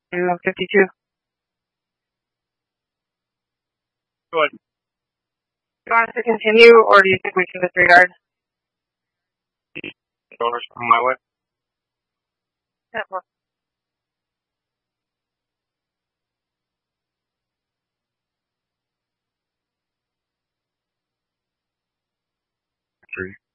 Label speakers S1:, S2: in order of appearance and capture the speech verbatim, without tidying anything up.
S1: two fifty-two.
S2: Go ahead.
S1: Do you want us to continue, or do you think we can disregard?
S2: Dollars from my way.
S1: Yeah, well,
S2: Three.